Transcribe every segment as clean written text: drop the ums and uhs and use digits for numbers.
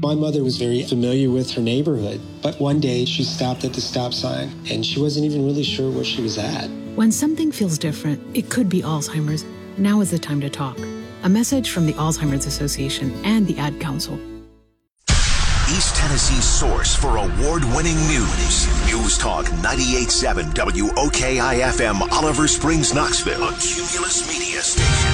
My mother was very familiar with her neighborhood, but one day she stopped at the stop sign and she wasn't even really sure where she was at. When something feels different, it could be Alzheimer's. Now is the time to talk. A message from the Alzheimer's Association and the Ad Council. East Tennessee's source for award-winning news. News Talk 98.7 WOKI-FM, Oliver Springs, Knoxville. A Cumulus Media Station.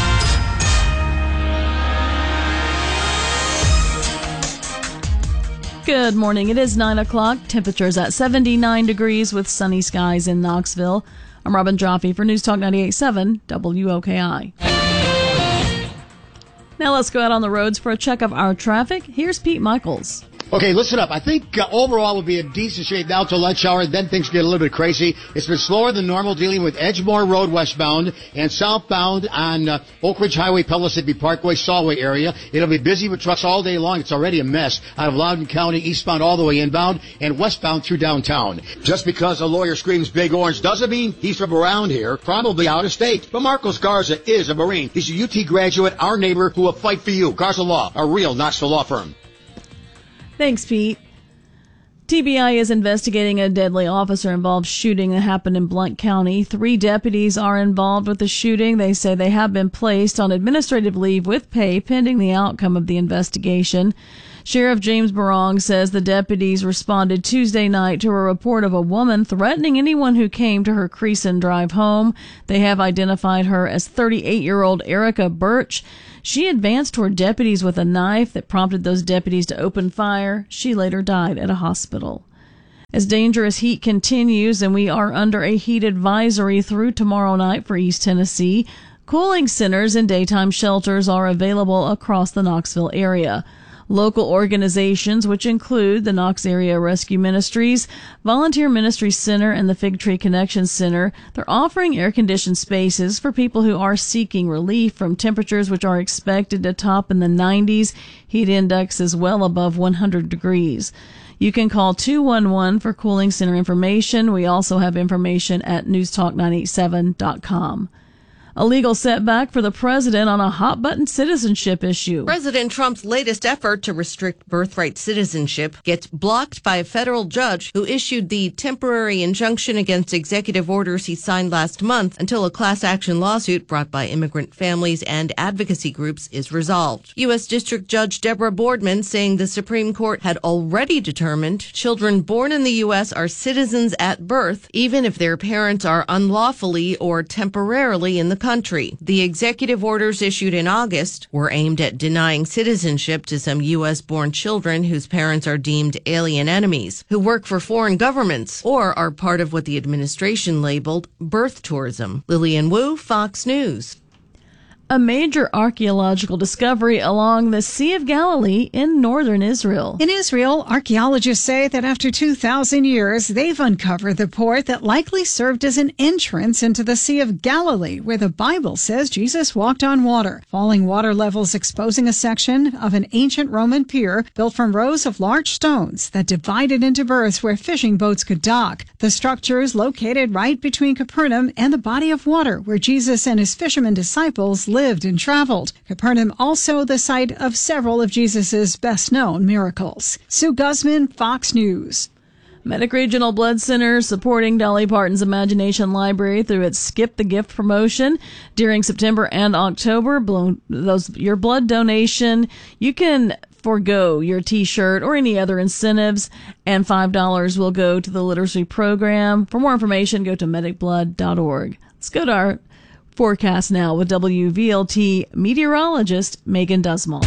Good morning. It is 9 o'clock. Temperatures at 79 degrees with sunny skies in Knoxville. I'm Robin Joffe for News Talk 98.7 WOKI. Now let's go out on the roads for a check of our traffic. Here's Pete Michaels. Okay, listen up. I think overall we'll be in decent shape now till lunch hour, then things get a little bit crazy. It's been slower than normal dealing with Edgemore Road westbound and southbound on Oak Ridge Highway, Pellissippi Parkway, Solway area. It'll be busy with trucks all day long. It's already a mess out of Loudoun County, eastbound all the way inbound, and westbound through downtown. Just because a lawyer screams Big Orange doesn't mean he's from around here, probably out of state. But Marcos Garza is a Marine. He's a UT graduate, our neighbor who will fight for you. Garza Law, a real Knoxville law firm. Thanks, Pete. TBI is investigating a deadly officer-involved shooting that happened in Blount County. 3 deputies are involved with the shooting. They say they have been placed on administrative leave with pay pending the outcome of the investigation. Sheriff James Barong says the deputies responded Tuesday night to a report of a woman threatening anyone who came to her Creason Drive home. They have identified her as 38-year-old Erica Birch. She advanced toward deputies with a knife that prompted those deputies to open fire. She later died at a hospital. As dangerous heat continues, and we are under a heat advisory through tomorrow night for East Tennessee, cooling centers and daytime shelters are available across the Knoxville area. Local organizations, which include the Knox Area Rescue Ministries, Volunteer Ministry Center, and the Fig Tree Connection Center, they're offering air-conditioned spaces for people who are seeking relief from temperatures which are expected to top in the 90s. Heat index is well above 100 degrees. You can call 211 for cooling center information. We also have information at newstalk987.com. A legal setback for the president on a hot-button citizenship issue. President Trump's latest effort to restrict birthright citizenship gets blocked by a federal judge who issued the temporary injunction against executive orders he signed last month until a class action lawsuit brought by immigrant families and advocacy groups is resolved. U.S. District Judge Deborah Boardman saying the Supreme Court had already determined children born in the U.S. are citizens at birth, even if their parents are unlawfully or temporarily in the country. The executive orders issued in August were aimed at denying citizenship to some U.S.-born children whose parents are deemed alien enemies, who work for foreign governments, or are part of what the administration labeled birth tourism. Lillian Wu, Fox News. A major archaeological discovery along the Sea of Galilee in northern Israel. In Israel, archaeologists say that after 2,000 years, they've uncovered the port that likely served as an entrance into the Sea of Galilee, where the Bible says Jesus walked on water. Falling water levels exposing a section of an ancient Roman pier built from rows of large stones that divided into berths where fishing boats could dock. The structure is located right between Capernaum and the body of water where Jesus and his fishermen disciples lived and traveled. Capernaum also the site of several of Jesus' best-known miracles. Sue Guzman, Fox News. Medic Regional Blood Center supporting Dolly Parton's Imagination Library through its Skip the Gift promotion during September and October. Your blood donation, you can forego your T-shirt or any other incentives, and $5 will go to the literacy program. For more information, go to medicblood.org. Let's go to our forecast now with WVLT meteorologist Megan Dusmal.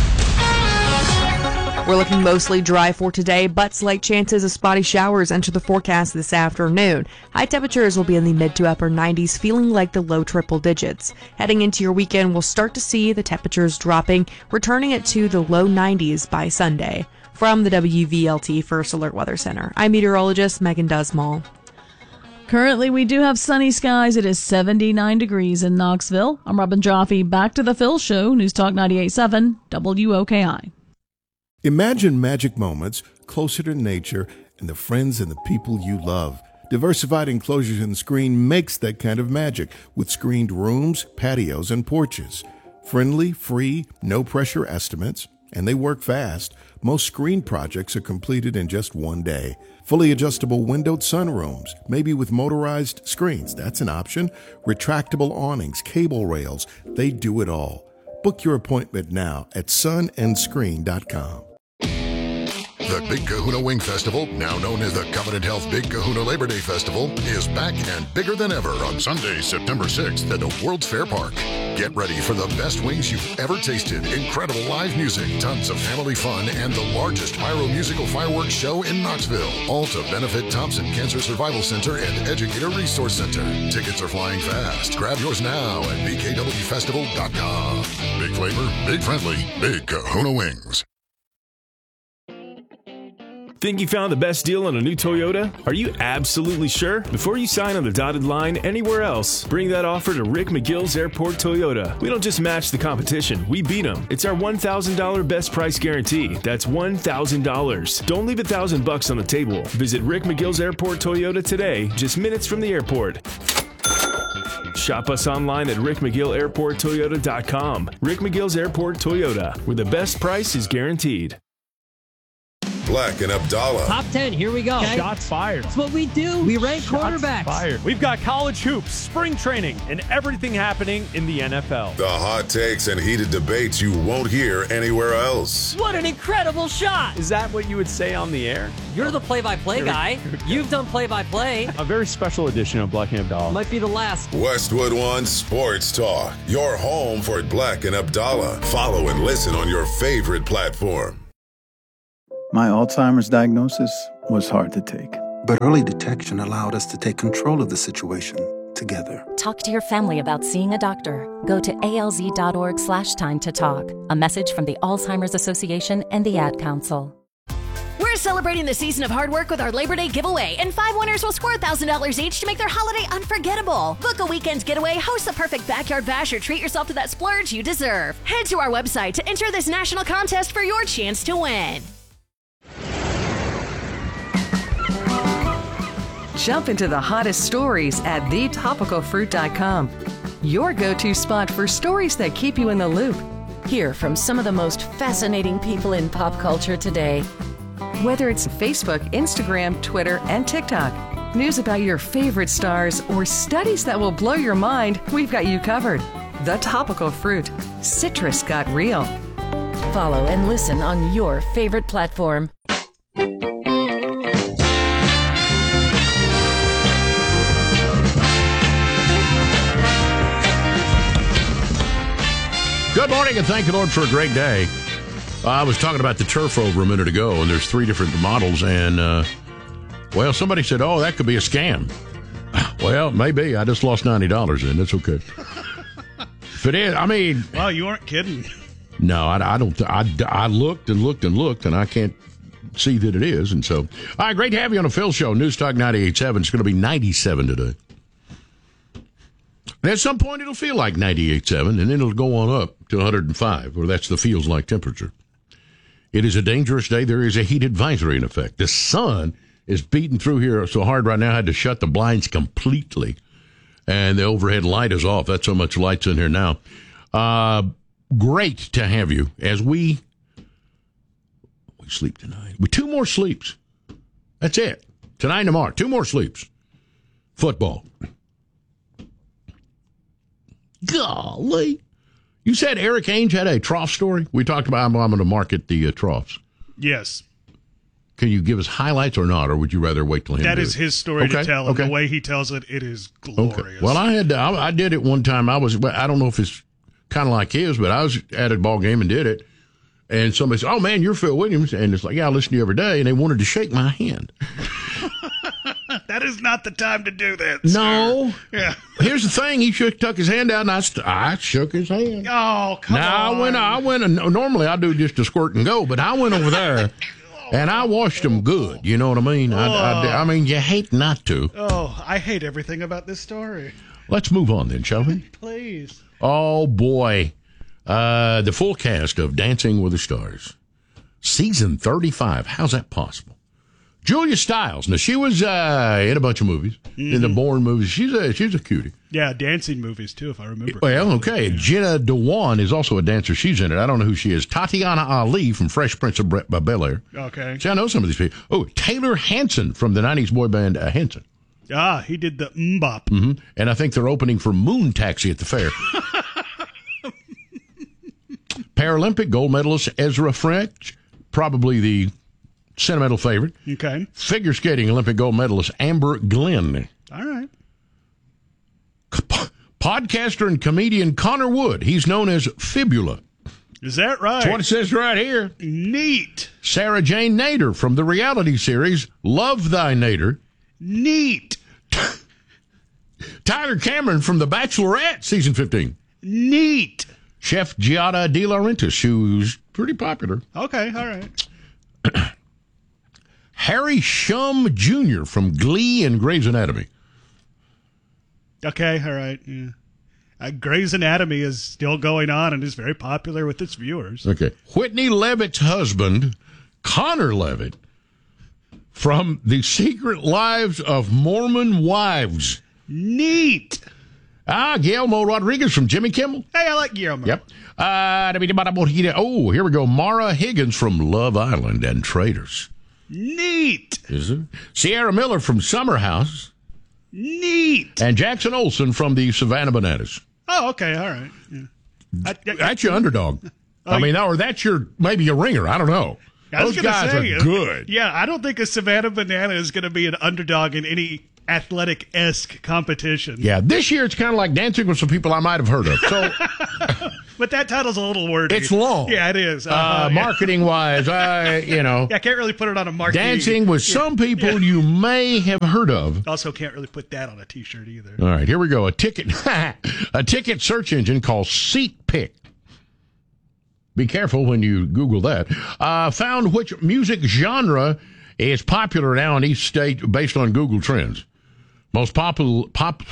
We're looking mostly dry for today, but slight chances of spotty showers enter the forecast this afternoon. High temperatures will be in the mid to upper 90s, feeling like the low triple digits. Heading into your weekend, we'll start to see the temperatures dropping, returning it to the low 90s by Sunday. From the WVLT First Alert Weather Center, I'm meteorologist Megan Dusmal. Currently, we do have sunny skies. It is 79 degrees in Knoxville. I'm Robin Joffe. Back to the Phil Show, News Talk 98.7 WOKI. Imagine magic moments closer to nature and the friends and the people you love. Diversified Enclosures and Screen makes that kind of magic with screened rooms, patios, and porches. Friendly, free, no-pressure estimates. and they work fast. Most screen projects are completed in just one day. Fully adjustable windowed sunrooms, maybe with motorized screens. That's an option. Retractable awnings, cable rails. They do it all. Book your appointment now at sunandscreen.com. The Big Kahuna Wing Festival, now known as the Covenant Health Big Kahuna Labor Day Festival, is back and bigger than ever on Sunday, September 6th at the World's Fair Park. Get ready for the best wings you've ever tasted, incredible live music, tons of family fun, and the largest pyro-musical fireworks show in Knoxville. All to benefit Thompson Cancer Survival Center and Educator Resource Center. Tickets are flying fast. Grab yours now at bkwfestival.com. Big flavor, big friendly, Big Kahuna Wings. Think you found the best deal on a new Toyota? Are you absolutely sure? Before you sign on the dotted line anywhere else, bring that offer to Rick McGill's Airport Toyota. We don't just match the competition, we beat them. It's our $1,000 best price guarantee. That's $1,000. Don't leave $1,000 on the table. Visit Rick McGill's Airport Toyota today, just minutes from the airport. Shop us online at rickmcgillairporttoyota.com. Rick McGill's Airport Toyota, where the best price is guaranteed. Black and Abdallah. Top 10, here we go. Okay. Shots fired. That's what we do. We rank quarterbacks. Fired. We've got college hoops, spring training, and everything happening in the NFL. The hot takes and heated debates you won't hear anywhere else. What an incredible shot. Is that what you would say on the air? You're the play-by-play guy. You've done play-by-play. A very special edition of Black and Abdallah. Might be the last. Westwood One Sports Talk. Your home for Black and Abdallah. Follow and listen on your favorite platform. My Alzheimer's diagnosis was hard to take. But early detection allowed us to take control of the situation together. Talk to your family about seeing a doctor. Go to alz.org/time to talk. A message from the Alzheimer's Association and the Ad Council. We're celebrating the season of hard work with our Labor Day giveaway, and 5 winners will score $1,000 each to make their holiday unforgettable. Book a weekend getaway, host the perfect backyard bash, or treat yourself to that splurge you deserve. Head to our website to enter this national contest for your chance to win. Jump into the hottest stories at thetopicalfruit.com. Your go-to spot for stories that keep you in the loop. Hear from some of the most fascinating people in pop culture today. Whether it's Facebook, Instagram, Twitter, and TikTok, news about your favorite stars, or studies that will blow your mind, we've got you covered. The Topical Fruit. Citrus got real. Follow and listen on your favorite platform. Good morning, and thank the Lord for a great day. I was talking about the turf over a minute ago, and there's 3 different models, and, well, somebody said, oh, that could be a scam. Well, maybe. I just lost $90 in. It's okay. If it is, I mean... Wow, you aren't kidding. No, I don't. I looked and looked and looked, and I can't see that it is. And so, all right, great to have you on the Phil Show. News Talk 98.7. It's going to be 97 today. And at some point, it'll feel like 98.7, and then it'll go on up to 105, where that's the feels like temperature. It is a dangerous day. There is a heat advisory in effect. The sun is beating through here so hard right now, I had to shut the blinds completely. And the overhead light is off. That's so much light's in here now. Great to have you as we sleep tonight. With 2 more sleeps. That's it. Tonight and tomorrow. 2 more sleeps. Football. Golly. You said Eric Ainge had a trough story? We talked about I'm going to market the troughs. Yes. Can you give us highlights or not, or would you rather wait till him? That is his story to tell, and the way he tells it, it is glorious. Okay. Well, I did it one time. I don't know if it's kind of like his, but I was at a ball game and did it, and somebody said, "Oh man, you're Phil Williams," and it's like, "Yeah, I listen to you every day," and they wanted to shake my hand. That is not the time to do that. No. Sir. Yeah. Here's the thing: he tuck his hand out, and I shook his hand. Oh, come on! I went. Normally I do just a squirt and go, but I went over there. And I washed them good, you know what I mean? I mean, you hate not to. Oh, I hate everything about this story. Let's move on then, shall we? Please. Oh, boy. The full cast of Dancing with the Stars. Season 35. How's that possible? Julia Stiles. Now, she was in a bunch of movies, in the Bourne movies. She's a cutie. Yeah, dancing movies, too, if I remember. Well, okay. Yeah. Jenna Dewan is also a dancer. She's in it. I don't know who she is. Tatiana Ali from Fresh Prince of Bel-Air. Okay. See, I know some of these people. Oh, Taylor Hanson from the 90s boy band Hanson. Ah, he did the Mbop. Mm-hmm. And I think they're opening for Moon Taxi at the fair. Paralympic gold medalist Ezra French, probably the sentimental favorite. Okay. Figure skating Olympic gold medalist Amber Glenn. All right. Podcaster and comedian Connor Wood. He's known as Fibula. Is that right? That's what it says right here. Neat. Sarah Jane Nader from the reality series Love Thy Nader. Neat. Tyler Cameron from The Bachelorette, season 15. Neat. Chef Giada De Laurentiis, who's pretty popular. Okay, all right. Harry Shum Jr. from Glee and Grey's Anatomy. Okay, all right. Yeah. Grey's Anatomy is still going on and is very popular with its viewers. Okay. Whitney Levitt's husband, Connor Levitt, from The Secret Lives of Mormon Wives. Neat. Guillermo Rodriguez from Jimmy Kimmel. Hey, I like Guillermo. Yep. Oh, here we go. Mara Higgins from Love Island and Traitors. Neat. Is it? Sierra Miller from Summer House. Neat. And Jackson Olsen from the Savannah Bananas. Oh, okay, all right. Yeah. That's your underdog. Or that's your maybe a ringer. I don't know. Those guys are good. Yeah, I don't think a Savannah Banana is going to be an underdog in any athletic-esque competition. Yeah, this year it's kind of like Dancing with some people I might have heard of. So, but that title's a little wordy. It's long. Yeah, it is. Marketing-wise, Yeah, I can't really put it on a marquee. Dancing with some people you may have heard of. Also can't really put that on a T-shirt either. All right, here we go. A ticket search engine called SeatPick. Be careful when you Google that. Found which music genre is popular now in each state based on Google Trends. Most popular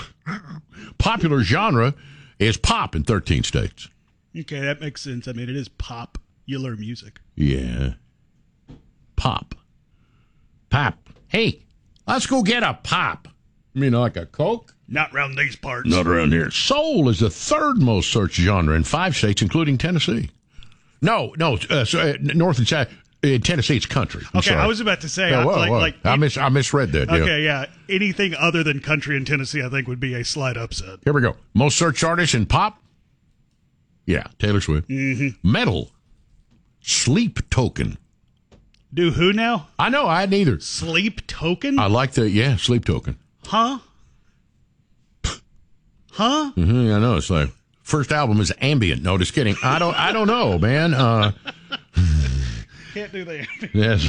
genre is pop in 13 states. Okay, that makes sense. I mean, it is popular music. Yeah. Pop. Hey, let's go get a pop. Like a Coke? Not around these parts. Not around here. Soul is the third most searched genre in 5 states, including Tennessee. No, North and South. In Tennessee, it's country. I'm sorry. I was about to say. I misread that. Okay, yeah. Anything other than country in Tennessee, I think, would be a slight upset. Here we go. Most searched artists in pop? Yeah, Taylor Swift. Mm-hmm. Metal. Sleep Token. Do who now? I know, I hadn't either. Sleep Token? I like Sleep Token. Huh? Huh? Mm-hmm, I know, it's like, first album is ambient. No, just kidding. I don't know, man. Can't do that. Yes.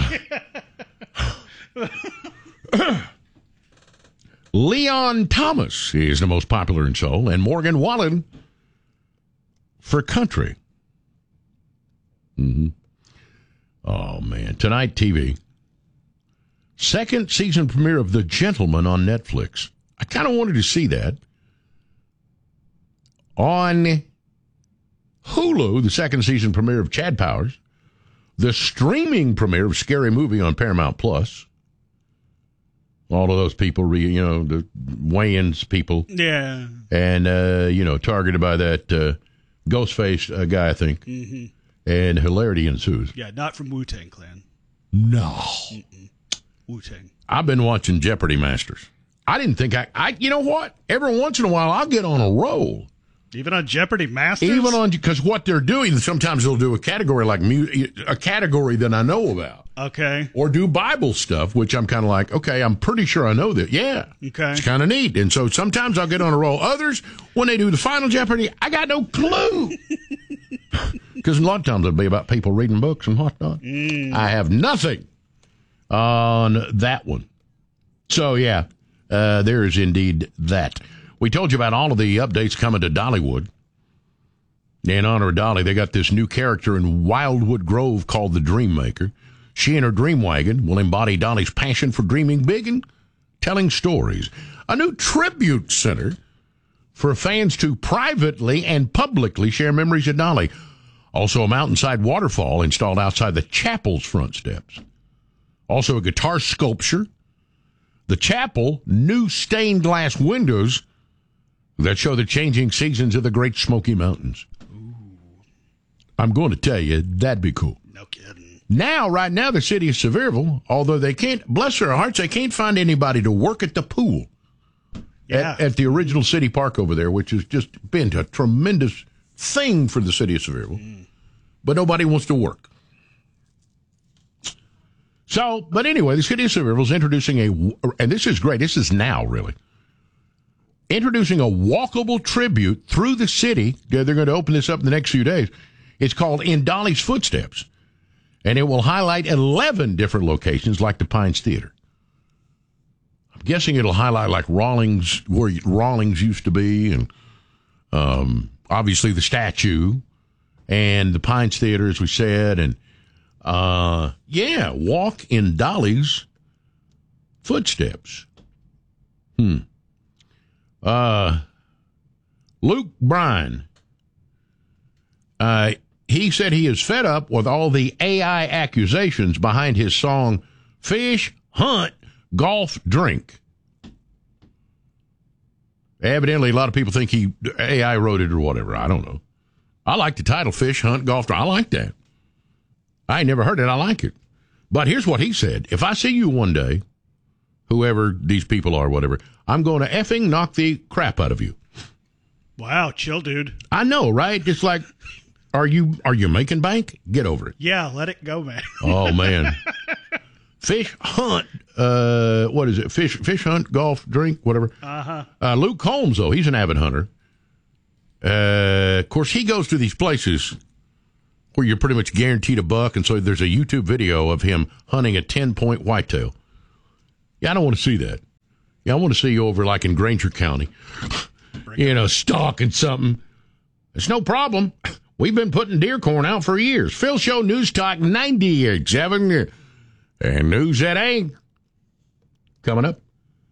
Leon Thomas is the most popular in soul, and Morgan Wallen for country. Mm-hmm. Oh, man. Tonight, TV. Second season premiere of The Gentleman on Netflix. I kind of wanted to see that. On Hulu, the second season premiere of Chad Powers. The streaming premiere of Scary Movie on Paramount Plus. All of those people, the Wayans people. Yeah. And, targeted by that Ghostface guy, I think. Mm-hmm. And hilarity ensues. Yeah, not from Wu-Tang Clan. No. Wu-Tang. I've been watching Jeopardy Masters. I didn't think you know what? Every once in a while, I'll get on a roll. Even on Jeopardy Masters? Because what they're doing, sometimes they'll do a category like a category that I know about. Okay. Or do Bible stuff, which I'm kind of like, okay, I'm pretty sure I know that. Yeah. Okay. It's kind of neat. And so sometimes I'll get on a roll. Others, when they do the final Jeopardy, I got no clue. Because a lot of times it'll be about people reading books and whatnot. I have nothing on that one. So, yeah, there is indeed that. We told you about all of the updates coming to Dollywood. In honor of Dolly, they got this new character in Wildwood Grove called the Dreammaker. She and her dream wagon will embody Dolly's passion for dreaming big and telling stories. A new tribute center for fans to privately and publicly share memories of Dolly. Also, a mountainside waterfall installed outside the chapel's front steps. Also a guitar sculpture. The chapel, new stained glass windows that show the changing seasons of the Great Smoky Mountains. Ooh. I'm going to tell you, that'd be cool. No kidding. Now, right now, the city of Sevierville, although they can't, bless their hearts, they can't find anybody to work at the pool at the original city park over there, which has just been a tremendous thing for the city of Sevierville. But nobody wants to work. So, but anyway, the city of Sevierville is introducing and this is great, this is now really, introducing a walkable tribute through the city. They're going to open this up in the next few days. It's called In Dolly's Footsteps, and it will highlight 11 different locations like the Pines Theater. I'm guessing it'll highlight like Rawlings, where Rawlings used to be, and obviously the statue, and the Pines Theater, as we said, and walk in Dolly's footsteps. Luke Bryan, he said he is fed up with all the AI accusations behind his song Fish, Hunt, Golf, Drink. Evidently, a lot of people think AI wrote it or whatever. I don't know. I like the title Fish, Hunt, Golf, Drink. I like that. I ain't never heard it. I like it. But here's what he said. If I see you one day, whoever these people are, whatever, I'm going to effing knock the crap out of you. Wow, chill, dude. I know, right? It's like, are you making bank? Get over it. Yeah, let it go, man. Oh, man. Fish, hunt, what is it? Fish, hunt, golf, drink, whatever. Uh-huh. Luke Combs, though, he's an avid hunter. Of course, he goes to these places where you're pretty much guaranteed a buck, and so there's a YouTube video of him hunting a 10-point whitetail. Yeah, I don't want to see that. Yeah, I want to see you over like in Granger County, stalking something. It's no problem. We've been putting deer corn out for years. Phil Show News Talk 98.7, and news that ain't coming up.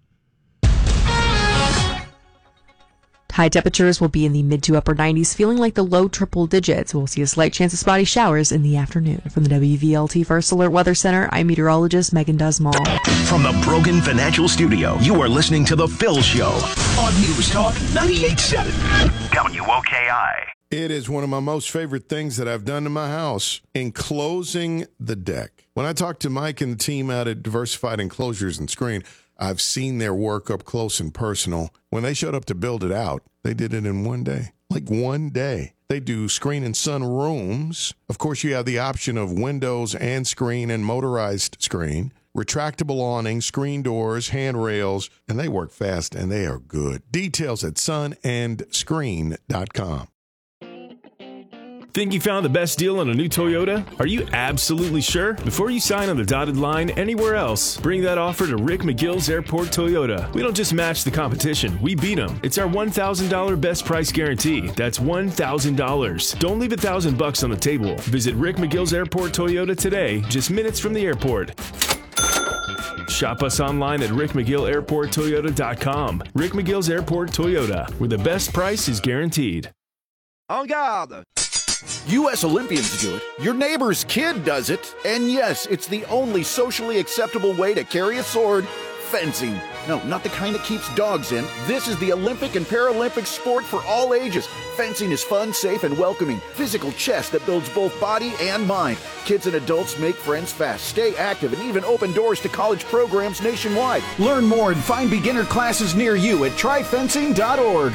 High temperatures will be in the mid to upper 90s, feeling like the low triple digits. We'll see a slight chance of spotty showers in the afternoon. From the WVLT First Alert Weather Center, I'm meteorologist Megan Dusmall. From the Brogan Financial Studio, you are listening to The Phil Show on News Talk 98.7 WOKI. It is one of my most favorite things that I've done to my house, enclosing the deck. When I talked to Mike and the team out at Diversified Enclosures and Screen, I've seen their work up close and personal. When they showed up to build it out, they did it in one day. Like one day. They do screen and sun rooms. Of course, you have the option of windows and screen and motorized screen, retractable awnings, screen doors, handrails, and they work fast and they are good. Details at sunandscreen.com. Think you found the best deal on a new Toyota? Are you absolutely sure? Before you sign on the dotted line anywhere else, bring that offer to Rick McGill's Airport Toyota. We don't just match the competition, we beat them. It's our $1,000 best price guarantee. That's $1,000. Don't leave $1,000 on the table. Visit Rick McGill's Airport Toyota today, just minutes from the airport. Shop us online at rickmcgillairporttoyota.com. Rick McGill's Airport Toyota, where the best price is guaranteed. En garde! U.S. Olympians do it. Your neighbor's kid does it. And yes, it's the only socially acceptable way to carry a sword. Fencing. No, not the kind that keeps dogs in. This is the Olympic and Paralympic sport for all ages. Fencing is fun, safe, and welcoming. Physical chess that builds both body and mind. Kids and adults make friends fast, stay active, and even open doors to college programs nationwide. Learn more and find beginner classes near you at tryfencing.org.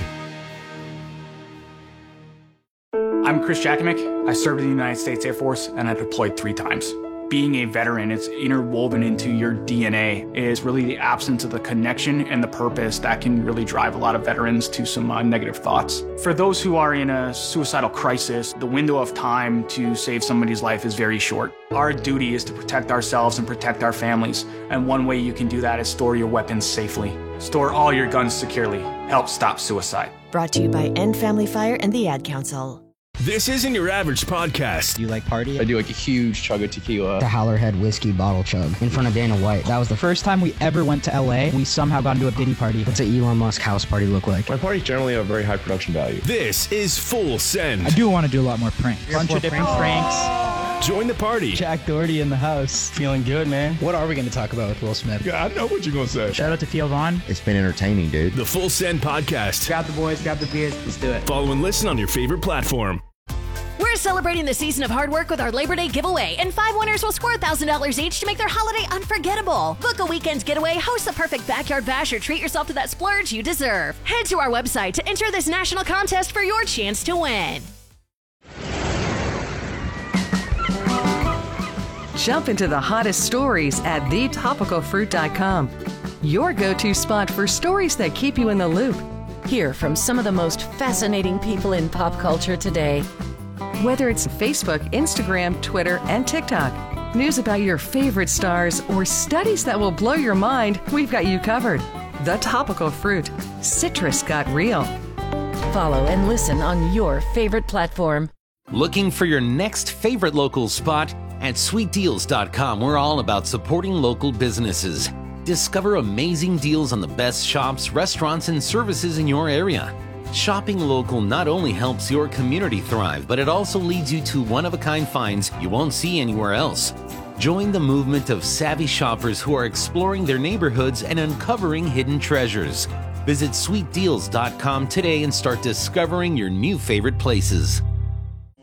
I'm Chris Jakovic. I served in the United States Air Force and I deployed 3 times. Being a veteran, it's interwoven into your DNA. It is really the absence of the connection and the purpose that can really drive a lot of veterans to some negative thoughts. For those who are in a suicidal crisis, the window of time to save somebody's life is very short. Our duty is to protect ourselves and protect our families. And one way you can do that is store your weapons safely. Store all your guns securely. Help stop suicide. Brought to you by End Family Fire and the Ad Council. This isn't your average podcast. Do you like party? I do like a huge chug of tequila. The Howlerhead whiskey bottle chug in front of Dana White. That was the first time we ever went to LA. We somehow got into a Diddy party. What's an Elon Musk house party look like? My parties generally have very high production value. This is Full Send. I do want to do a lot more pranks. Bunch of different pranks. Join the party. Jack Doherty in the house. Feeling good, man. What are we going to talk about with Will Smith? I know what you're going to say. Shout out to Theo Vaughn. It's been entertaining, dude. The Full Send Podcast. Grab the boys, grab the beers. Let's do it. Follow and listen on your favorite platform. We're celebrating the season of hard work with our Labor Day giveaway, and 5 winners will score $1,000 each to make their holiday unforgettable. Book a weekend getaway, host the perfect backyard bash, or treat yourself to that splurge you deserve. Head to our website to enter this national contest for your chance to win. Jump into the hottest stories at thetopicalfruit.com. Your go-to spot for stories that keep you in the loop. Hear from some of the most fascinating people in pop culture today. Whether it's Facebook, Instagram, Twitter, and TikTok, news about your favorite stars, or studies that will blow your mind, we've got you covered. The Topical Fruit. Citrus got real. Follow and listen on your favorite platform. Looking for your next favorite local spot? At sweetdeals.com, we're all about supporting local businesses. Discover amazing deals on the best shops, restaurants, and services in your area. Shopping local not only helps your community thrive, but it also leads you to one-of-a-kind finds you won't see anywhere else. Join the movement of savvy shoppers who are exploring their neighborhoods and uncovering hidden treasures. Visit sweetdeals.com today and start discovering your new favorite places.